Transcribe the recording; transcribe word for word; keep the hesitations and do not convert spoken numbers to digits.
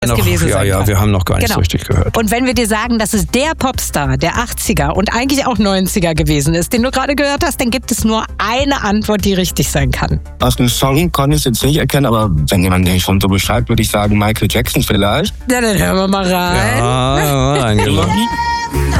noch, gewesen ja, sein ja, kann. wir haben noch gar nicht Genau. so richtig gehört. Und wenn wir dir sagen, dass es der Popstar der achtziger und eigentlich auch neunziger gewesen ist, den du gerade gehört hast, dann gibt es nur eine Antwort, die richtig sein kann. Aus dem Song konnte ich es jetzt nicht erkennen, aber wenn jemand den schon so beschreibt, würde ich sagen Michael Jackson vielleicht. Ja, dann hören wir mal rein. Ja, ja,